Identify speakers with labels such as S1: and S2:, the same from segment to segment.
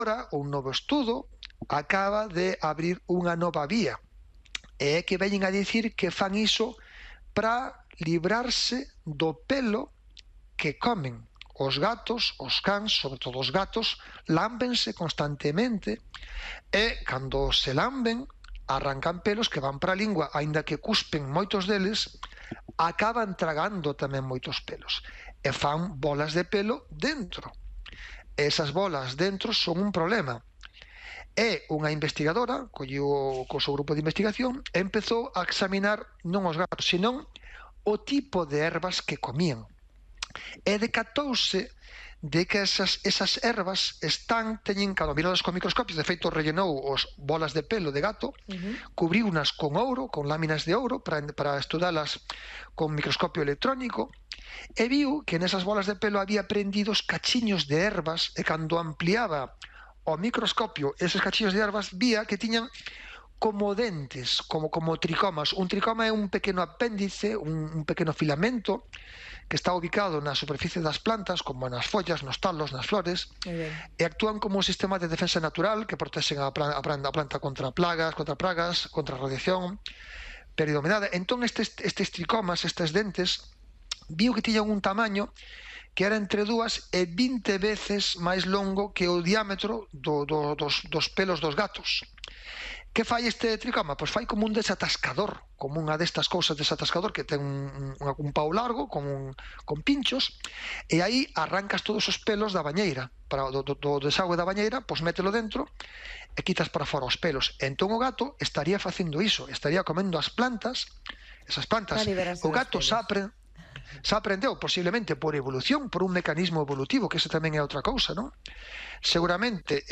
S1: agora un novo estudo acaba de abrir unha nova vía, e é que veñen a dicir que fan iso para librarse do pelo que comen. Os gatos, os cans, sobre todo os gatos, lámbense constantemente e, cando se lamben, arrancan pelos que van para a lingua, aínda que cuspen moitos deles, acaban tragando tamén moitos pelos e fan bolas de pelo dentro. Esas bolas dentro son un problema. E unha investigadora colleu co seu grupo de investigación e empezou a examinar non os gatos, senón o tipo de ervas que comían. E decatouse de que esas ervas teñen, cando miradas con microscopios, de feito rellenou os bolas de pelo de gato, cubriunas con ouro, con láminas de ouro, para estudalas con microscopio electrónico, e viu que nesas bolas de pelo había prendidos cachiños de ervas, e cando ampliaba o microscopio eses cachiños de ervas, vía que tiñan como dentes, como tricomas. Un tricoma é un pequeno apéndice, un pequeno filamento que está ubicado na superficie das plantas, como nas follas, nos talos, nas flores, e actúan como un sistema de defensa natural que protexen a planta contra plagas, contra radiación, peridominada. Entón, estes tricomas, estes dentes, viu que tiñan un tamaño que era entre 2 e 20 veces máis longo que o diámetro dos pelos dos gatos. Que fai este tricoma? Pois fai como un desatascador, como unha destas cousas desatascador que ten un pau largo, con pinchos, e aí arrancas todos os pelos da bañeira. Do desagüe da bañeira, pois mételo dentro e quitas para fora os pelos. Entón o gato estaría facendo iso, estaría comendo as plantas, esas plantas. O gato xa aprendeu, posiblemente por evolución, por un mecanismo evolutivo, que ese tamén é outra cousa, non? Seguramente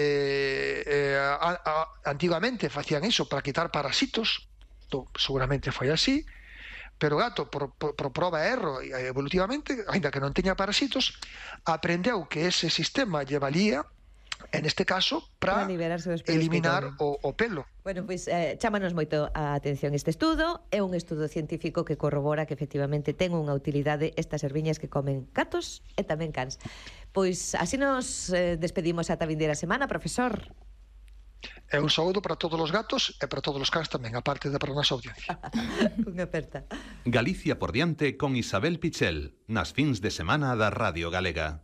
S1: antigamente facían iso para quitar parasitos, seguramente foi así, pero o gato, por proba e erro, evolutivamente, aínda que non teña parasitos, aprendeu que ese sistema lle valía, en este caso, para eliminar o pelo.
S2: Bueno, pois chámanos moito a atención este estudo. É un estudo científico que corrobora que efectivamente ten unha utilidade estas erviñas que comen gatos e tamén cans. Pois así nos despedimos ata a vindeira semana, profesor.
S1: É un saúdo para todos os gatos e para todos os cans tamén, aparte da para a nosa audiencia.
S2: Unha aperta.
S3: Galicia por diante con Isabel Pichel, nas fins de semana da Radio Galega.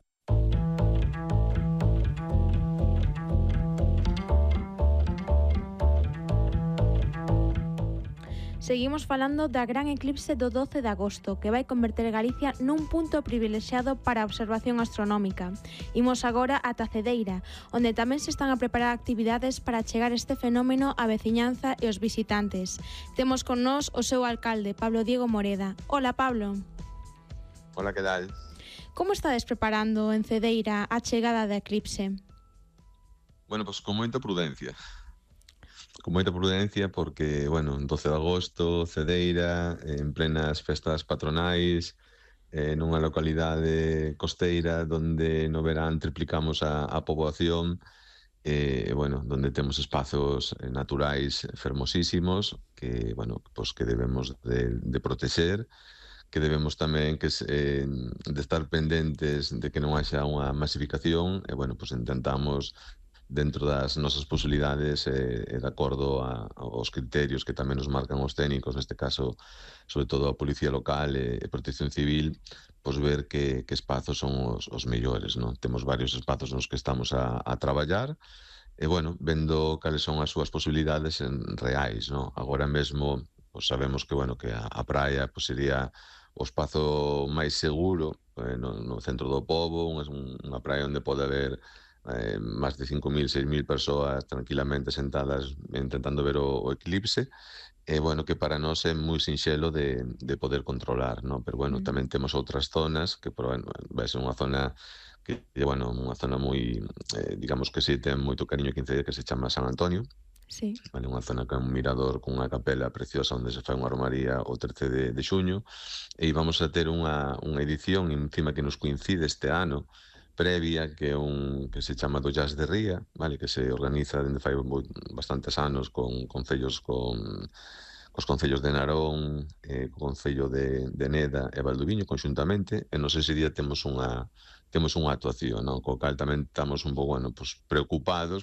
S4: Seguimos falando da gran eclipse do 12 de agosto, que vai converter Galicia nun punto privilexiado para a observación astronómica. Imos agora ata Cedeira, onde tamén se están a preparar actividades para chegar este fenómeno á veciñanza e os visitantes. Temos con nós o seu alcalde, Pablo Diego Moreda. Hola, Pablo.
S5: Hola, que tal?
S4: Como estades preparando en Cedeira a chegada da eclipse?
S5: Bueno, pois con moita prudencia. Con moita prudencia porque, bueno, 12 de agosto, Cedeira, en plenas festas patronais, nunha localidade costeira donde no verán triplicamos a poboación, bueno, donde temos espazos naturais fermosísimos que, bueno, pues que debemos de protexer, que debemos tamén de estar pendentes de que non haxa unha masificación, e, bueno, pues intentamos dentro das nosas posibilidades e de acordo aos criterios que tamén nos marcan os técnicos, neste caso, sobre todo a Policía Local e Protección Civil, pois ver que espazos son os mellores, non? Temos varios espazos nos que estamos a traballar e, bueno, vendo cales son as súas posibilidades reais, non? Agora mesmo, pois sabemos que, bueno, que a praia pois sería o espazo máis seguro no centro do pobo, unha praia onde pode haber máis de 5.000, 6.000 persoas tranquilamente sentadas intentando ver o eclipse, e, bueno, que para nós é moi sinxelo de poder controlar, non? Pero, bueno, tamén temos outras zonas que, bueno, vai ser unha zona que, bueno, unha zona moi, digamos que si ten moito cariño aquí en Cedeira, que se chama San Antonio.
S4: Sí.
S5: Vale, unha zona que é un mirador con unha capela preciosa onde se fai unha romaría o 13 de xuño, e vamos a ter unha edición encima que nos coincide este ano previa, que se chama do Jazz de Ría, vale, que se organiza dende fai bastantes anos con concellos, cos concellos de Narón, co concello de Neda e Valdoviño conxuntamente, e nos ese día temos unha actuación, non? Co cal tamén estamos un pouco, bueno, pues, preocupados